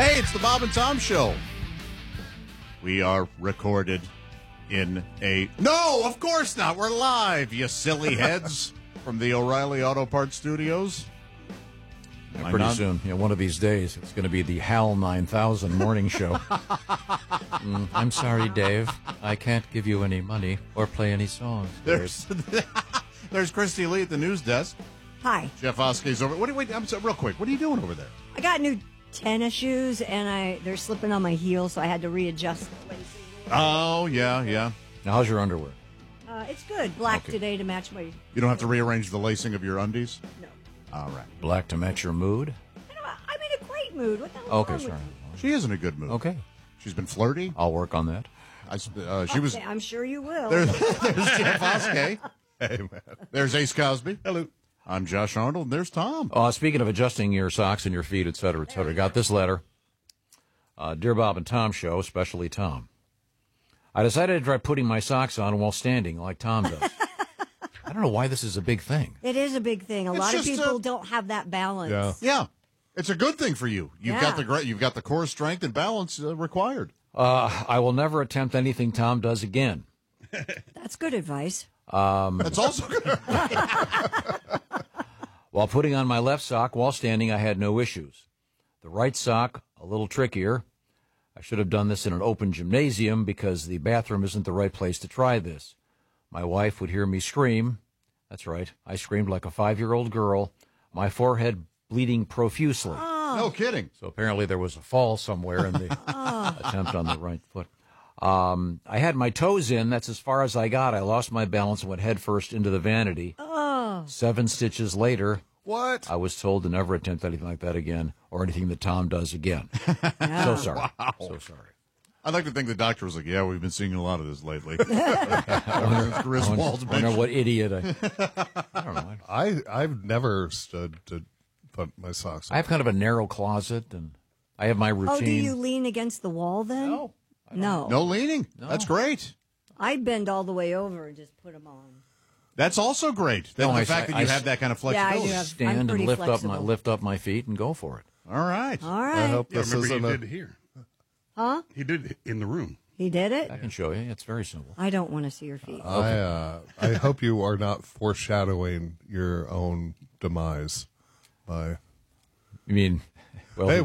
Hey, it's the Bob and Tom Show. We are recorded in a... No, of course not. We're live, you silly heads, from the O'Reilly Auto Parts Studios. Yeah, pretty soon, one of these days, it's going to be the HAL 9000 morning show. I'm sorry, Dave. I can't give you any money or play any songs. There's Christy Lee at the news desk. Hi. Jeff Oskey's over. I'm sorry, real quick. What are you doing over there? I got new tennis shoes, and they're slipping on my heels, so I had to readjust the lacing. Oh, yeah. Now, how's your underwear? It's good. Black today to match my... You don't have to rearrange the lacing of your undies? No. All right. Black to match your mood? I'm in a great mood. What the hell? Okay, sorry. She is in a good mood. Okay. She's been flirty. I'll work on that. She was. I'm sure you will. There's Jeff Oskey. Hey, man. There's Ace Cosby. Hello. I'm Josh Arnold, and there's Tom. Speaking of adjusting your socks and your feet, et cetera, got this letter. Dear Bob and Tom Show, especially Tom. I decided to try putting my socks on while standing like Tom does. I don't know why this is a big thing. It is a big thing. A lot of people don't have that balance. Yeah. It's a good thing for you. You've got the core strength and balance required. I will never attempt anything Tom does again. That's good advice. That's also good. While putting on my left sock while standing, I had no issues. The right sock, a little trickier. I should have done this in an open gymnasium because the bathroom isn't the right place to try this. My wife would hear me scream. That's right. I screamed like a 5-year-old girl, my forehead bleeding profusely. Oh. No kidding. So apparently there was a fall somewhere in the attempt on the right foot. I had my toes in. That's as far as I got. I lost my balance and went headfirst into the vanity. 7 stitches later, what? I was told to never attempt anything like that again or anything that Tom does again. So sorry. Wow. So sorry. I'd like to think the doctor was like, yeah, we've been seeing a lot of this lately. I wonder what idiot I don't know. I've never stood to put my socks on. I have kind of a narrow closet, and I have my routine. Oh, do you lean against the wall then? No. No leaning? No. That's great. I bend all the way over and just put them on. That's also great. The fact that you have that kind of flexibility. Yeah, I do stand and lift up my feet and go for it. All right. I hope this isn't he did here. Huh? He did in the room. He did it? I can show you. It's very simple. I don't want to see your feet. I hope you are not foreshadowing your own demise by... You mean... Well, hey,